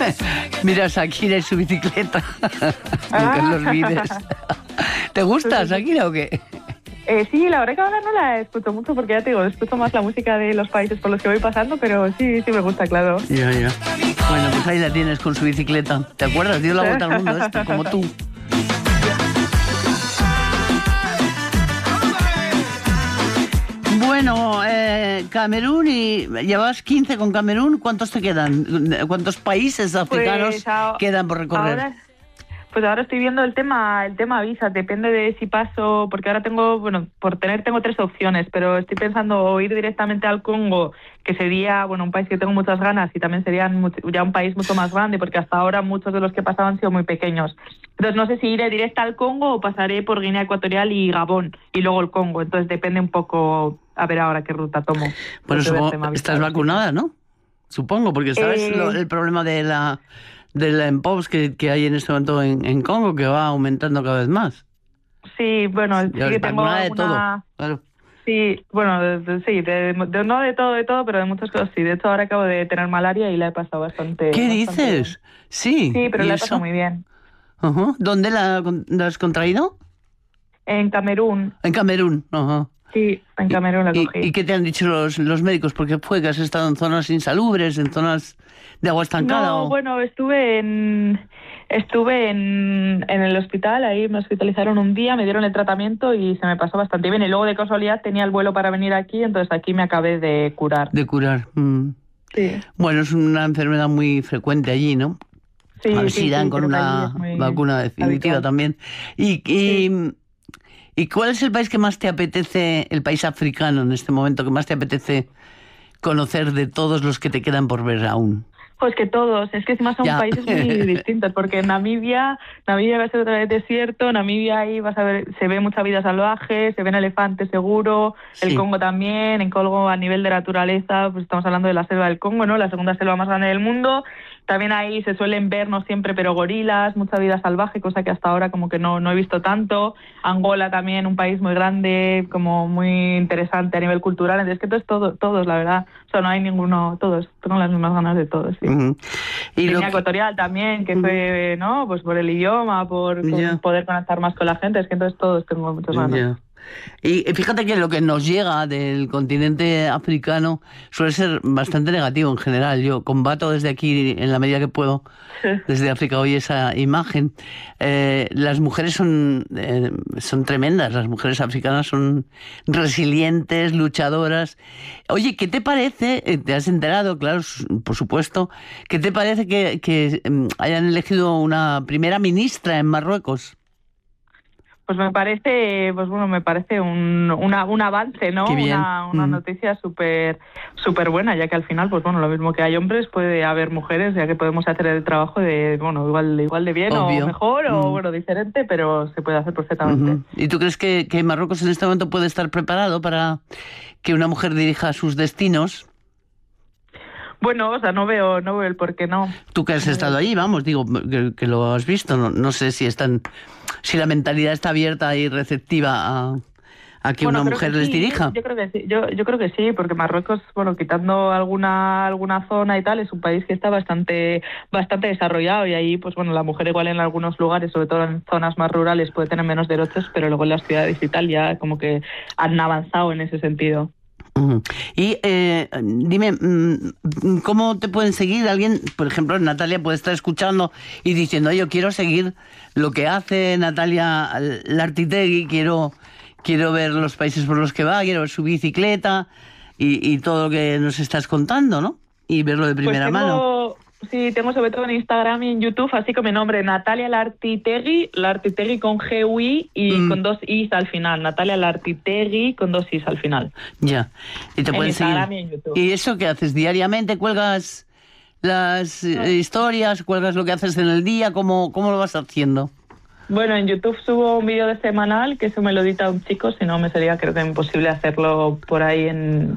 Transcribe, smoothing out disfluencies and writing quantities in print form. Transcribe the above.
Mira, Shakira y su bicicleta. Nunca lo olvides. ¿Te gusta Shakira o qué? Sí, la verdad que ahora no la escucho mucho porque ya te digo, escucho más la música de los países por los que voy pasando, pero sí me gusta, claro. Ya. Bueno, pues ahí la tienes con su bicicleta. ¿Te acuerdas? Dio la vuelta al mundo esto, como tú. Bueno, Camerún, y llevas 15 con Camerún. ¿Cuántos te quedan? ¿Cuántos países africanos quedan por recorrer? Ahora estoy viendo el tema visas, depende de si paso, porque ahora tengo 3 opciones, pero estoy pensando o ir directamente al Congo, que sería, un país que tengo muchas ganas, y también sería ya un país mucho más grande, porque hasta ahora muchos de los que he pasado han sido muy pequeños. Entonces no sé si iré directa al Congo o pasaré por Guinea Ecuatorial y Gabón, y luego el Congo. Entonces depende un poco, a ver ahora qué ruta tomo. Bueno, estás vacunada, ¿no? Supongo, porque sabes el problema de la mpox que hay en este momento en Congo, que va aumentando cada vez más. Sí, bueno, sí que tengo de todo, claro. Sí, bueno, sí, no de todo, pero de muchas cosas sí. De hecho, ahora acabo de tener malaria y la he pasado bastante. ¿Qué dices? Bien. Sí. Sí, pero la he pasado muy bien. Uh-huh. ¿Dónde la has contraído? En Camerún. En Camerún, ajá. Sí, en Camerún la cogí. ¿Y qué te han dicho los médicos? Porque fue que has estado en zonas insalubres, en zonas de agua estancada. No, bueno, estuve en el hospital, ahí me hospitalizaron un día, me dieron el tratamiento y se me pasó bastante bien. Y luego de casualidad tenía el vuelo para venir aquí, entonces aquí me acabé de curar. Sí. Bueno, es una enfermedad muy frecuente allí, ¿no? Sí, a ver si dan con una vacuna definitiva también. ¿Y cuál es el país que más te apetece, el país africano en este momento, que más te apetece conocer de todos los que te quedan por ver aún? Pues que todos, es que encima son países muy distintos, porque Namibia va a ser otra vez desierto, Namibia ahí vas a ver, se ve mucha vida salvaje, se ven elefantes seguro, el Congo también, en Congo a nivel de naturaleza, pues estamos hablando de la selva del Congo, ¿no? La segunda selva más grande del mundo. También ahí se suelen ver, no siempre, pero gorilas, mucha vida salvaje, cosa que hasta ahora como que no he visto tanto. Angola también, un país muy grande, como muy interesante a nivel cultural. Entonces, que todos, la verdad. O sea, no hay ninguno, todos. Tengo las mismas ganas de todos, sí. Uh-huh. Y Guinea Ecuatorial también, que fue, ¿no? Pues por el idioma, por poder conectar más con la gente. Es que entonces todos tengo muchas ganas. Y fíjate que lo que nos llega del continente africano suele ser bastante negativo en general. Yo combato desde aquí, en la medida que puedo, desde África hoy, esa imagen. Las mujeres son tremendas, las mujeres africanas son resilientes, luchadoras. Oye, ¿qué te parece? ¿Te has enterado? Claro, por supuesto. ¿Qué te parece que hayan elegido una primera ministra en Marruecos? Pues me parece un avance, ¿no? Una noticia súper buena, ya que al final, pues bueno, lo mismo que hay hombres, puede haber mujeres, ya que podemos hacer el trabajo de, igual de bien, obvio, o mejor, o diferente, pero se puede hacer perfectamente. Uh-huh. ¿Y tú crees que Marruecos en este momento puede estar preparado para que una mujer dirija sus destinos? Bueno, o sea, no veo el por qué no. Tú que has estado allí, vamos, digo, que lo has visto, no sé si la mentalidad está abierta y receptiva a que una mujer les dirija. Yo creo que sí, yo creo que sí, porque Marruecos, quitando alguna zona y tal, es un país que está bastante desarrollado, y ahí, pues bueno, la mujer igual en algunos lugares, sobre todo en zonas más rurales, puede tener menos derechos, pero luego en las ciudades y tal ya como que han avanzado en ese sentido. Y dime, ¿cómo te pueden seguir? Alguien, por ejemplo, Natalia puede estar escuchando y diciendo, yo quiero seguir lo que hace Natalia Lartitegui, quiero ver los países por los que va, quiero ver su bicicleta y todo lo que nos estás contando, ¿no? Y verlo de primera mano. Sí, tengo sobre todo en Instagram y en YouTube, así como mi nombre, Natalia Lartitegui con G-U-I y con 2 I's al final. Natalia Lartitegui con 2 I's al final. Ya. Y te pueden seguir. Instagram y en YouTube. ¿Y eso qué haces? ¿Diariamente cuelgas las historias? ¿Cuelgas lo que haces en el día? ¿Cómo lo vas haciendo? Bueno, en YouTube subo un vídeo semanal, que eso me lo edita un chico, si no me sería creo que imposible hacerlo por ahí